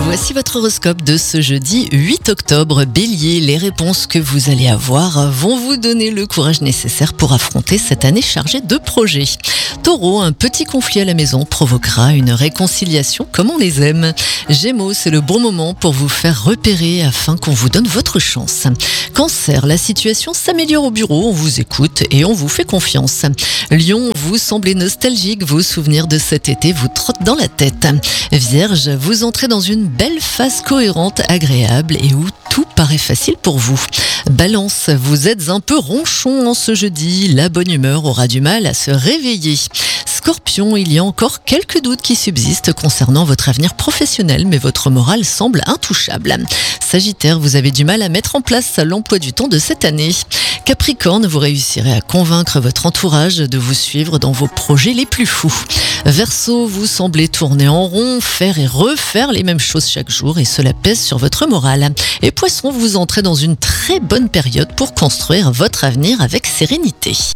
Voici votre horoscope de ce jeudi 8 octobre. Bélier, les réponses que vous allez avoir vont vous donner le courage nécessaire pour affronter cette année chargée de projets. Taureau, un petit conflit à la maison provoquera une réconciliation comme on les aime. Gémeaux, c'est le bon moment pour vous faire repérer afin qu'on vous donne votre chance. Cancer, la situation s'améliore au bureau, on vous écoute et on vous fait confiance. Lion, vous semblez nostalgique, vos souvenirs de cet été vous trottent dans la tête. Vierge, vous entrez dans une belle phase cohérente, agréable et où tout paraît facile pour vous. Balance, vous êtes un peu ronchon en ce jeudi, la bonne humeur aura du mal à se réveiller. Scorpion, il y a encore quelques doutes qui subsistent concernant votre avenir professionnel, mais votre morale semble intouchable. Sagittaire, vous avez du mal à mettre en place l'emploi du temps de cette année. Capricorne, vous réussirez à convaincre votre entourage de vous suivre dans vos projets les plus fous. Verseau, vous semblez tourner en rond, faire et refaire les mêmes choses chaque jour et cela pèse sur votre morale. Et Poisson, vous entrez dans une très bonne période pour construire votre avenir avec sérénité.